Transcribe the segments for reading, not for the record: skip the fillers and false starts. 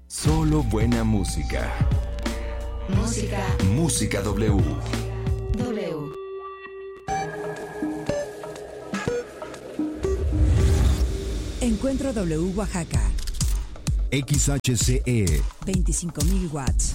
Solo buena música. Música W. Encuentro W Oaxaca. XHCE 25,000 watts.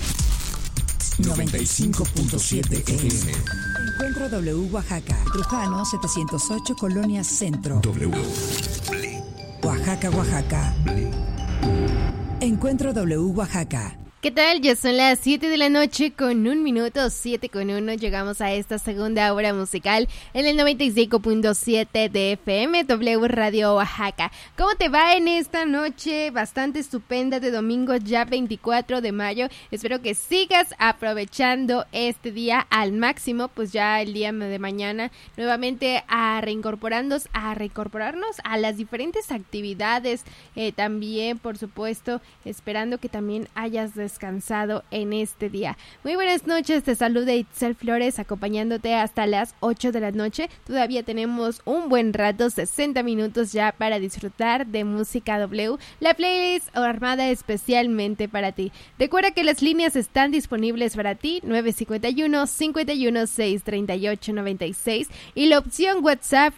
95.7 FM. Encuentro W Oaxaca. Trujano 708 Colonia Centro. W. Oaxaca, Oaxaca. Encuentro W Oaxaca. ¿Qué tal? Ya son las 7 de la noche con 1 minuto, 7:01. Llegamos a esta segunda hora musical en el 95.7 de FM, W Radio Oaxaca. ¿Cómo te va en esta noche bastante estupenda de domingo ya 24 de mayo? Espero que sigas aprovechando este día al máximo, pues ya el día de mañana nuevamente a reincorporarnos a las diferentes actividades. También, por supuesto, esperando que también hayas descansado en este día. Muy buenas noches, te saluda Itzel Flores acompañándote hasta las 8 de la noche. Todavía tenemos un buen rato, 60 minutos ya para disfrutar de Música W, la playlist armada especialmente para ti. Recuerda que las líneas están disponibles para ti, 951-516-3896 y la opción WhatsApp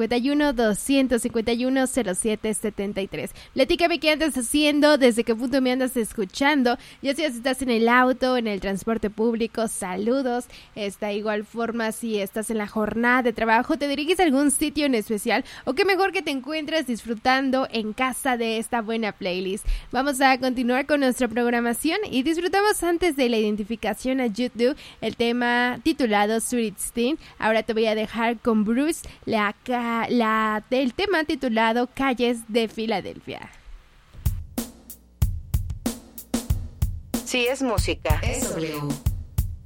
951-251-0773. Platícame qué andas haciendo, desde qué punto me andas escuchando. Ya sea si estás en el auto, en el transporte público, saludos. De igual forma, si estás en la jornada de trabajo, te diriges a algún sitio en especial, o qué mejor que te encuentres disfrutando en casa de esta buena playlist. Vamos a continuar con nuestra programación y disfrutamos antes de la identificación a YouTube el tema titulado Sweet Steen. Ahora te voy a dejar con Bruce del tema titulado Calles de Filadelfia. Si es música, es W.